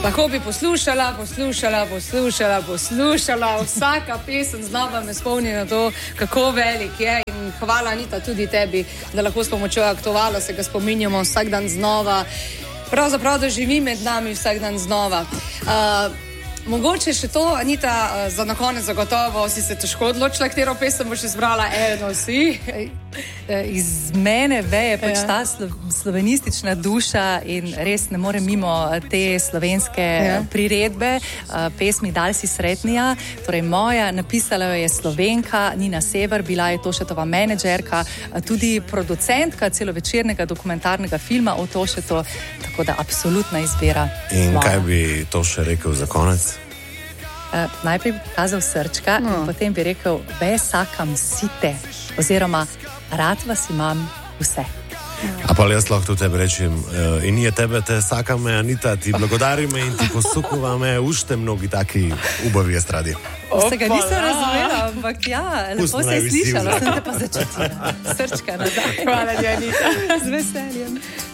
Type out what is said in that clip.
Lahko bi poslušala, vsaka pesem znova me spomni na to, kako velik je in hvala Anita tudi tebi, da lahko s pomočjo Aktuala se ga spominjamo vsak dan znova, pravzaprav da živi med nami vsak dan znova. Mogoče še to, Anita, za na konec zagotovo si se težko odločila, katero pesem boš izbrala, eno si. Iz mene veje pač ta slovenistična duša in res ne morem mimo te slovenske priredbe, pesmi Dal si sretnija, torej moja, napisala jo je Slovenka Nina Sever, bila je Tošetova menedžerka, tudi producentka celovečernega dokumentarnega filma o Tošetu, tako da absolutna izbira. In kaj bi to še rekel za konec? Najprej bi pokazal srčka in potem bi rekel, sakam site, oziroma rad vas imam vse. A pa jaz lahko tebe rečem, in je tebe te sakame, Anita, ti blagodari me in ti posukuva me, ušte mnogi taki ubavi estradi. Se ga nisem razumela, ampak ja, lepo se je slišala, sem te pa začutila. Srčka nazaj. Hvala ti, Anita. Z veseljem.